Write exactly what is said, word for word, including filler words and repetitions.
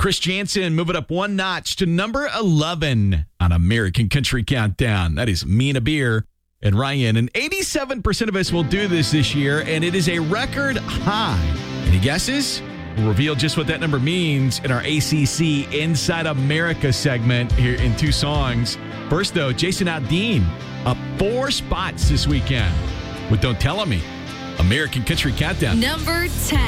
Chris Jansen move it up one notch to number eleven on American Country Countdown. That is Mina Beer and Ryan. And eighty-seven percent of us will do this this year, and it is a record high. Any guesses? We'll reveal just what that number means in our A C C Inside America segment here in two songs. First, though, Jason Aldean up four spots this weekend with Don't Tell Me. American Country Countdown. Number ten.